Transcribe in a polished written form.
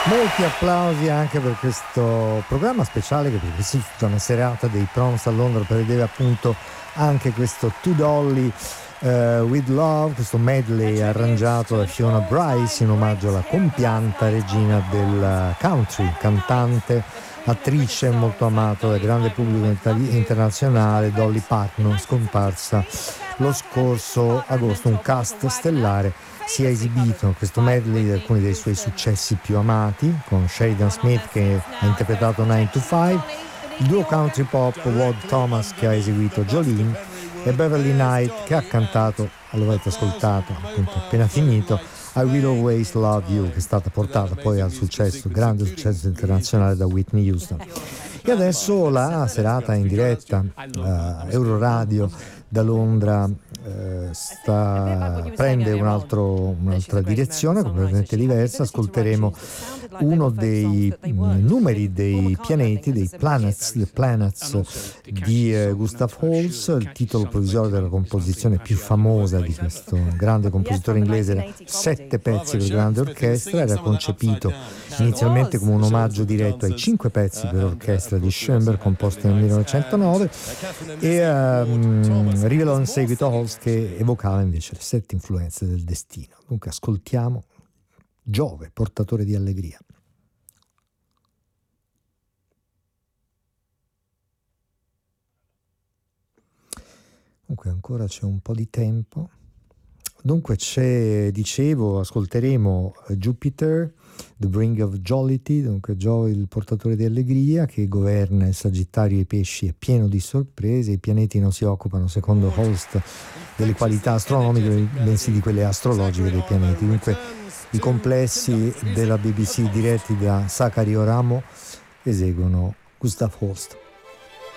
Molti applausi anche per questo programma speciale che per una serata dei Proms a Londra prevedeva appunto anche questo To Dolly With Love, questo medley arrangiato da Fiona Bryce in omaggio alla compianta regina del country, cantante, attrice molto amata dal grande pubblico internazionale, Dolly Parton, scomparsa lo scorso agosto. Un cast stellare si è esibito in questo medley di alcuni dei suoi successi più amati, con Sheridan Smith che ha interpretato 9 to 5, il duo country pop Ward Thomas che ha eseguito Jolene e Beverly Knight che ha cantato, lo avete ascoltato appunto appena finito, I Will Always Love You, che è stata portata poi al successo, grande successo internazionale da Whitney Houston. E adesso la serata in diretta Euroradio da Londra prende un'altra direzione completamente diversa. Ascolteremo uno dei numeri dei pianeti, dei Planets, The Planets di Gustav Holst, il titolo provvisorio della composizione più famosa di questo grande compositore inglese. Era 7 pezzi per grande orchestra, era concepito inizialmente come un omaggio diretto ai 5 pezzi per orchestra di Schoenberg composti nel 1909 e rivelò in seguito Holst che evocava invece le 7 influenze del destino. Dunque ascoltiamo Giove, portatore di allegria. Dunque ancora c'è un po' di tempo. Dunque ascolteremo Jupiter, The Bring of Jollity, dunque Giove il portatore di allegria che governa il Sagittario e i pesci, è pieno di sorprese, i pianeti non si occupano secondo Holst delle qualità astronomiche bensì di quelle astrologiche dei pianeti. Dunque i complessi della BBC diretti da Zachary Oramo eseguono Gustav Holst.